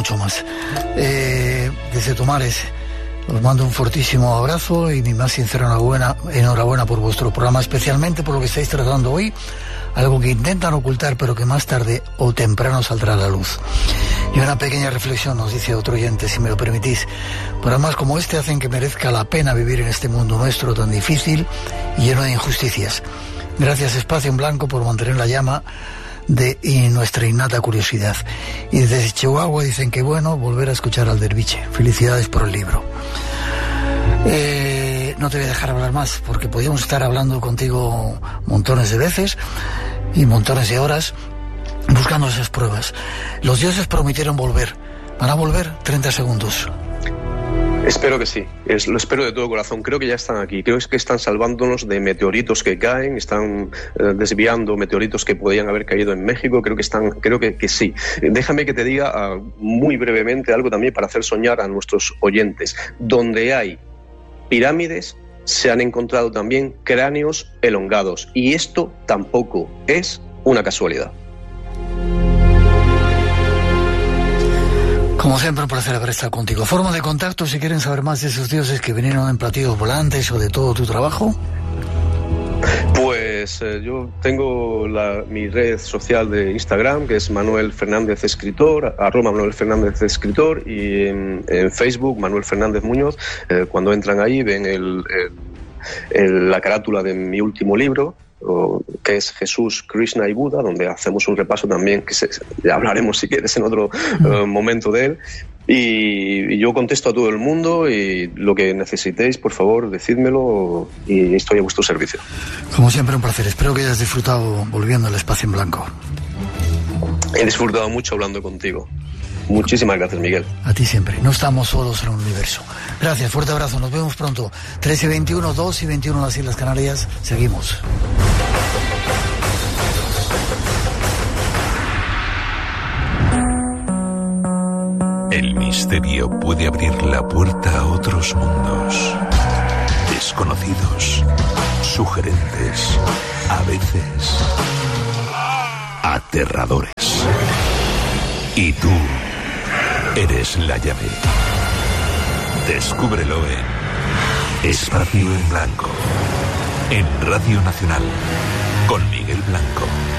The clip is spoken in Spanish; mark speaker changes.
Speaker 1: mucho más. Desde Tomares os mando un fortísimo abrazo y mi más sincera enhorabuena por vuestro programa, especialmente por lo que estáis tratando hoy, algo que intentan ocultar pero que más tarde o temprano saldrá a la luz. Y una pequeña reflexión, nos dice otro oyente, si me lo permitís. Programas como este hacen que merezca la pena vivir en este mundo nuestro tan difícil y lleno de injusticias. Gracias, Espacio en Blanco, por mantener la llama de nuestra innata curiosidad. Y desde Chihuahua dicen que bueno volver a escuchar al Derviche. Felicidades por el libro. No te voy a dejar hablar más porque podríamos estar hablando contigo montones de veces y montones de horas buscando esas pruebas. Los dioses prometieron volver. ¿Van a volver? 30 segundos.
Speaker 2: Espero que sí, lo espero de todo corazón. Creo que ya están aquí, creo que están salvándonos de meteoritos que caen, están desviando meteoritos que podían haber caído en México. Creo que sí. Déjame que te diga muy brevemente algo también para hacer soñar a nuestros oyentes. Donde hay pirámides se han encontrado también cráneos elongados, y esto tampoco es una casualidad.
Speaker 1: Como siempre, un placer haber estado contigo. Forma de contacto, si quieren saber más de esos dioses que vinieron en platillos volantes o de todo tu trabajo.
Speaker 2: Pues yo tengo mi red social de Instagram, que es Manuel Fernández Escritor, @Manuel Fernández Escritor, y en Facebook, Manuel Fernández Muñoz. Cuando entran ahí ven la carátula de mi último libro, que es Jesús, Krishna y Buda, donde hacemos un repaso también, que ya hablaremos si quieres en otro momento de él. Y yo contesto a todo el mundo, y lo que necesitéis, por favor, decídmelo, y estoy a vuestro servicio.
Speaker 1: Como siempre, un placer. Espero que hayas disfrutado volviendo al Espacio en Blanco.
Speaker 2: He disfrutado mucho hablando contigo. Muchísimas gracias, Miguel.
Speaker 1: A ti siempre. No estamos solos en el universo. Gracias, fuerte abrazo. Nos vemos pronto. 13:21, 2:21 en las Islas Canarias. Seguimos.
Speaker 3: El misterio puede abrir la puerta a otros mundos. Desconocidos, sugerentes, a veces aterradores. Y tú eres la llave. Descúbrelo en Espacio en Blanco, en Radio Nacional, con Miguel Blanco.